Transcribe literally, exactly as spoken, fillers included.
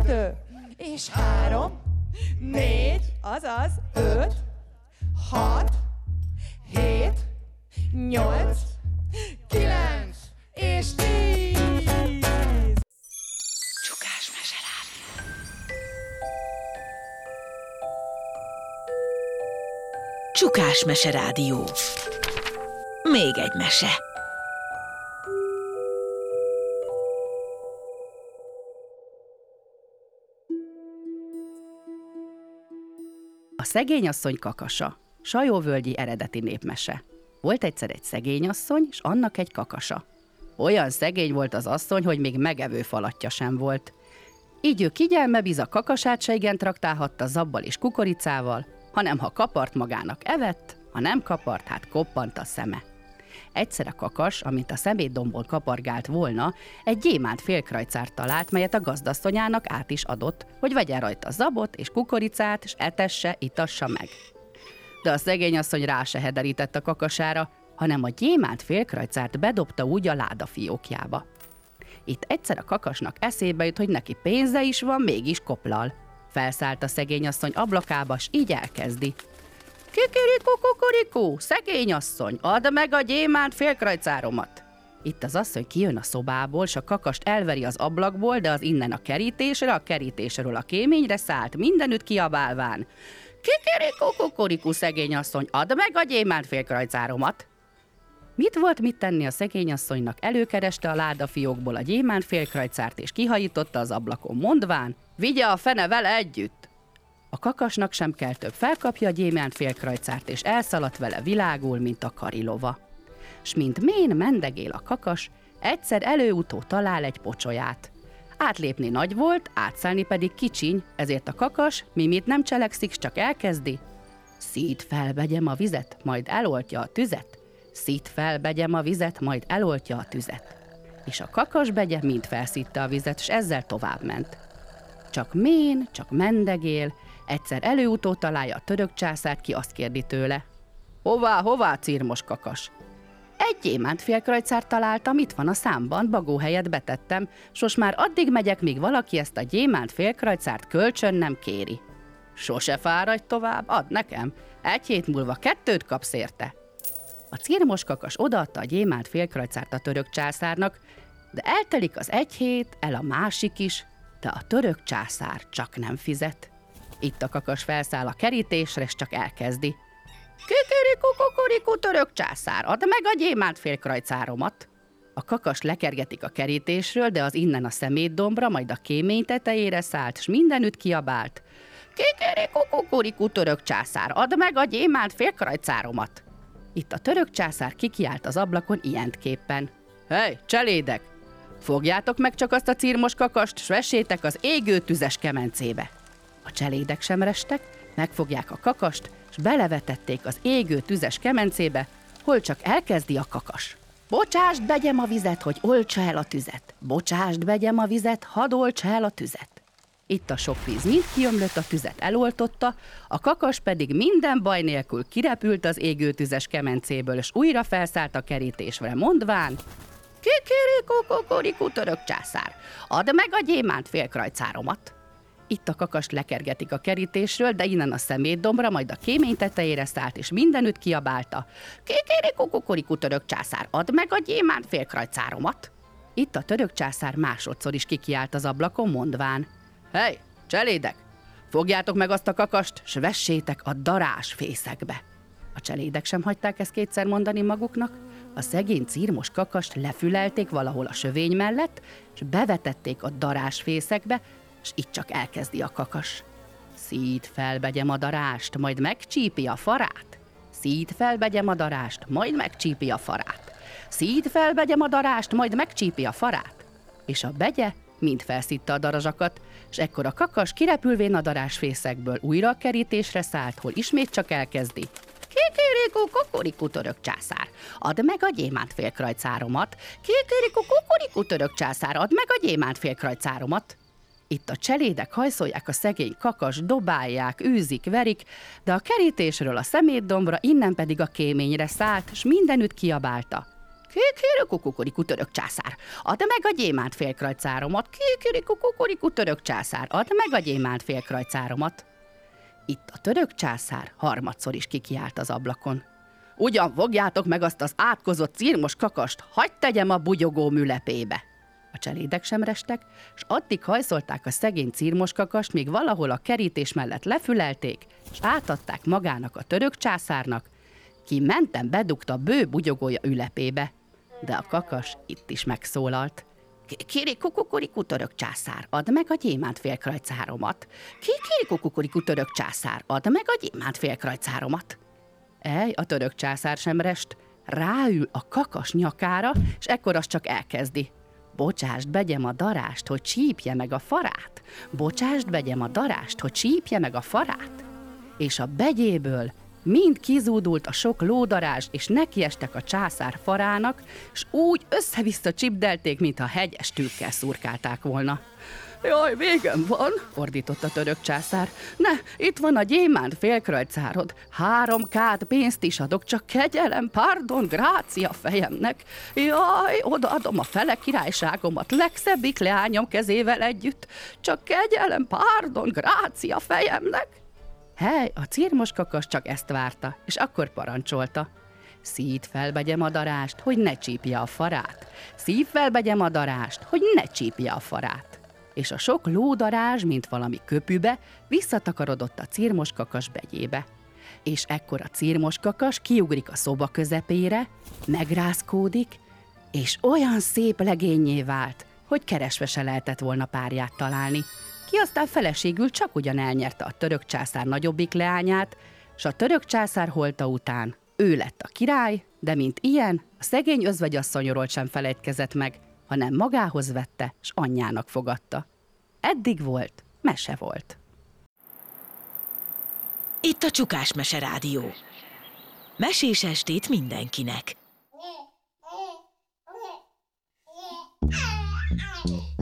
kettő, és három, négy, azaz, öt, hat, hét, nyolc, kilenc, és tíz. Csukás meserádió. Csukás meserádió. Még egy mese. A szegényasszony kakasa. Sajóvölgyi eredeti népmese. Volt egyszer egy szegényasszony, és annak egy kakasa. Olyan szegény volt az asszony, hogy még megevő falatja sem volt. Így ő kigyelme biz a kakasát se igen traktálhatta zabbal és kukoricával, hanem ha kapart magának evett, ha nem kapart, hát koppant a szeme. Egyszer a kakas, amint a szemétdombból kapargált volna, egy gyémánt félkrajcárt talált, melyet a gazdasszonyának át is adott, hogy vegye rajta zabot és kukoricát, és etesse, itassa meg. De a szegényasszony rá se hederített a kakasára, hanem a gyémánt félkrajcárt bedobta úgy a láda fiókjába. Itt egyszer a kakasnak eszébe jut, hogy neki pénze is van, mégis koplal. Felszállt a szegényasszony ablakába, s így elkezdi. Kikirikú, kukurikú, szegényasszony, add meg a gyémánt félkrajcáromat! Itt az asszony kijön a szobából, s a kakast elveri az ablakból, de az innen a kerítésre, a kerítésről a kéményre szállt, mindenütt kiabálván. Kikirikú, kukurikú, szegényasszony, add meg a gyémánt félkrajcáromat! Mit volt mit tenni a szegényasszonynak? Előkereste a ládafiókból a gyémánt félkrajcárt, és kihajította az ablakon, mondván, vigye a fene vele együtt! A kakasnak sem kell több, felkapja a gyémánt félkrajcárt, és elszaladt vele világul, mint a karilova. S mint mén mendegél a kakas, egyszer előutó talál egy pocsolyát. Átlépni nagy volt, átszállni pedig kicsiny, ezért a kakas, mimit nem cselekszik, csak elkezdi. Szíd fel, begyem a vizet, majd eloltja a tüzet. Szíd fel, begyem a vizet, majd eloltja a tüzet. És a kakas begye mind felszítte a vizet, s ezzel továbbment. Csak mén, csak mendegél, egyszer előutó találja a török császárt, ki azt kérdi tőle. Hová, hová, círmos kakas? Egy gyémánt félkrajcárt találtam, itt van a számban, bagó helyet betettem, sos már addig megyek, míg valaki ezt a gyémánt félkrajcárt kölcsön nem kéri. Sose fáradj tovább, add nekem, egy hét múlva kettőt kapsz érte. A círmos kakas odaadta a gyémánt félkrajcárt a török császárnak, de eltelik az egy hét, el a másik is, de a török császár csak nem fizet. Itt a kakas felszáll a kerítésre, s csak elkezdi. Kikiriku, kukuriku, török császár, add meg a gyémánt félkrajcáromat! A kakas lekergetik a kerítésről, de az innen a szemétdombra, majd a kémény tetejére szállt, s mindenütt kiabált. Kikiriku, kukuriku, török császár, add meg a gyémánt félkrajcáromat! Itt a török császár kikiált az ablakon ilyentképpen. Hely, cselédek! Fogjátok meg csak azt a círmos kakast, s vessétek az égő tüzes kemencébe! A cselédek sem restek, megfogják a kakast, s belevetették az égő tüzes kemencébe, hol csak elkezdi a kakas. Bocsásd, begyem a vizet, hogy oltsa el a tüzet. Bocsásd, begyem a vizet, hadd oltsa el a tüzet. Itt a sok víz mind kiömlött, a tüzet eloltotta, a kakas pedig minden baj nélkül kirepült az égő tüzes kemencéből, és újra felszállt a kerítésre, mondván, kikiriku, kukuriku, török császár, add meg a gyémánt félkrajcáromat! Itt a kakast lekergetik a kerítésről, de innen a szemétdombra, majd a kémény tetejére szállt, és mindenütt kiabálta. Kikiriku, kukuriku, török császár, add meg a gyémánt félkrajcáromat! Itt a török császár másodszor is kikiált az ablakon, mondván. Hely, cselédek! Fogjátok meg azt a kakast, s vessétek a darás fészekbe! A cselédek sem hagyták ezt kétszer mondani maguknak, a szegény círmos kakast lefülelték valahol a sövény mellett, s bevetették a darás fészekbe, s itt csak elkezdi a kakas. Szíd fel, begyem a darást, majd megcsípi a farát. Szíd fel, begyem a darást, majd megcsípi a farát. Szíd fel, begyem a darást, majd megcsípi a farát. És a begye mind felszitta a darazsakat, s ekkor a kakas kirepülvén a darásfészekből újra a kerítésre szállt, hol ismét csak elkezdi. Kikiriku, kukuriku, török császár, add meg a gyémánt félkrajcáromat. Kikiriku, kukuriku, török császár, add meg a gyémánt félkrajcáromat. Itt a cselédek hajszolják a szegény kakas, dobálják, űzik, verik, de a kerítésről a szemétdombra, innen pedig a kéményre szállt, s mindenütt kiabálta. Kikirikukukuriku török császár, add meg a gyémánt félkrajcáromat. Kikirikukukuriku török császár, add meg a gyémánt félkrajcáromat. Itt a török császár harmadszor is kikiált az ablakon. Ugyan fogjátok meg azt az átkozott cirmos kakast, hagyd tegyem a bugyogó mülepébe. A cselédek sem restek, s addig hajszolták a szegény cirmos kakast, míg valahol a kerítés mellett lefülelték, s átadták magának a török császárnak, ki menten bedugta bő bugyogója ülepébe. De a kakas itt is megszólalt. Kirikukukuriku török császár, add meg a gyémánt félkrajcáromat. Kirikukukuriku török császár, add meg a gyémánt félkrajcáromat. Ej, a török császár sem rest, ráül a kakas nyakára, és ekkor az csak elkezdi. Bocsásd begyem a darást, hogy csípje meg a farát. Bocsásd begyem a darást, hogy csípje meg a farát. És a begyéből mind kizúdult a sok lódarázs, és nekiestek a császár farának, s úgy össze-vissza csipdelték, mintha hegyes tűkkel szurkálták volna. Jaj, végem van, ordított a török császár. Ne, itt van a gyémánt félkrajcárod. Három kád pénzt is adok, csak kegyelem, pardon, grácia fejemnek. Jaj, odaadom a fele királyságomat legszebbik leányom kezével együtt. Csak kegyelem, pardon, grácia fejemnek. Hely, a cirmos kakas csak ezt várta, és akkor parancsolta. Szíd fel begyem a darást, hogy ne csípje a farát. Szív fel begyem a darást, hogy ne csípje a farát. És a sok lódarázs, mint valami köpűbe, visszatakarodott a cirmos kakas begyébe. És ekkor a cirmos kakas kiugrik a szoba közepére, megrázkódik, és olyan szép legénnyé vált, hogy keresve se lehetett volna párját találni, ki aztán feleségül csak ugyan elnyerte a török császár nagyobbik leányát, s a török császár holta után ő lett a király, de mint ilyen, a szegény özvegyasszonyról sem felejtkezett meg, hanem magához vette, s anyjának fogadta. Eddig volt, mese volt. Itt a Csukás Mese Rádió. Mesés estét mindenkinek.